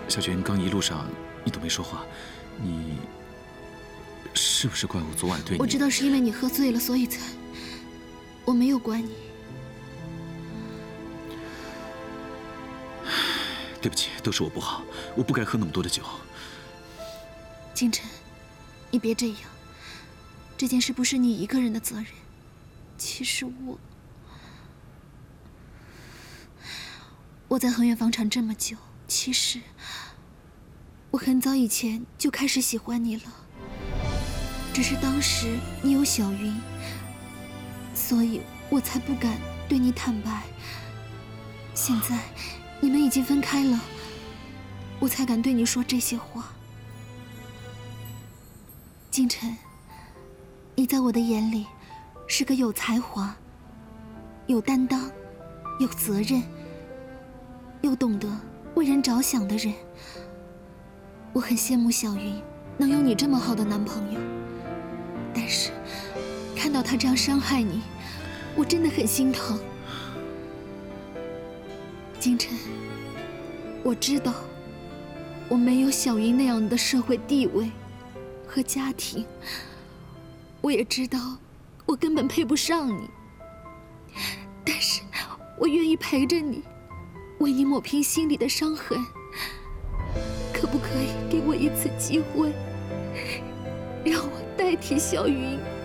小娟，刚一路上你都没说话，你是不是怪我昨晚对你？ 我知道是因为你喝醉了，所以才……我没有怪你。 对不起，都是我不好，我不该喝那么多的酒。 金晨，你别这样，这件事不是你一个人的责任。其实我在恒远房产这么久，其实我很早以前就开始喜欢你了，只是当时你有小云，所以我才不敢对你坦白。现在你们已经分开了，我才敢对你说这些话。金晨，你在我的眼里是个有才华、有担当、有责任又懂得为人着想的人。我很羡慕小云能有你这么好的男朋友，但是看到他这样伤害你，我真的很心疼。金晨，我知道我没有小云那样的社会地位和家庭，我也知道我根本配不上你，但是我愿意陪着你，为你抹平心里的伤痕。可不可以给我一次机会，让我代替小云